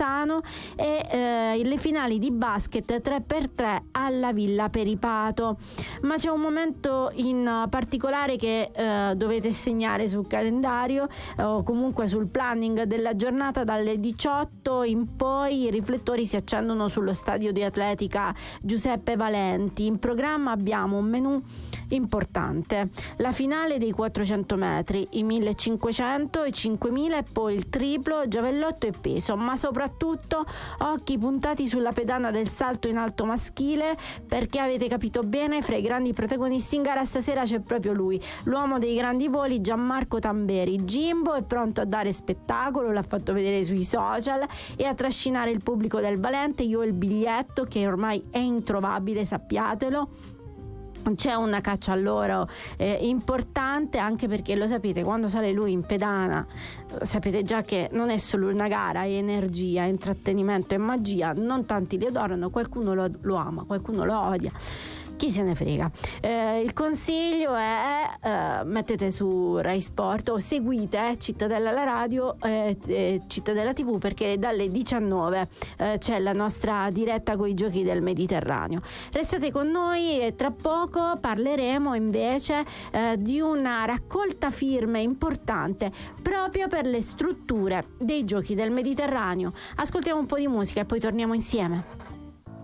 Bassano e le finali di basket 3x3 alla Villa Peripato. Ma c'è un momento in particolare che dovete segnare sul calendario o comunque sul planning della giornata. Dalle 18 in poi i riflettori si accendono sullo stadio di atletica Giuseppe Valenti. In programma abbiamo un menù importante: la finale dei 400 metri, i 1500, i 5000 e poi il triplo, giavellotto e peso, ma soprattutto occhi puntati sulla pedana del salto in alto maschile, perché avete capito bene, fra i grandi protagonisti in gara stasera c'è proprio lui, l'uomo dei grandi voli, Gianmarco Tamberi. Jimbo è pronto a dare spettacolo, l'ha fatto vedere sui social, e a trascinare il pubblico del Valente. Io ho il biglietto che ormai è introvabile, sappiatelo. C'è una caccia all'oro importante, anche perché lo sapete, quando sale lui in pedana sapete già che non è solo una gara, è energia, è intrattenimento e magia. Non tanti li adorano, qualcuno lo ama, qualcuno lo odia, chi se ne frega. Il consiglio è mettete su Rai Sport o seguite Cittadella la radio, Cittadella TV, perché dalle 19 c'è la nostra diretta con i giochi del Mediterraneo. Restate con noi e tra poco parleremo invece di una raccolta firme importante proprio per le strutture dei giochi del Mediterraneo. Ascoltiamo un po' di musica e poi torniamo insieme.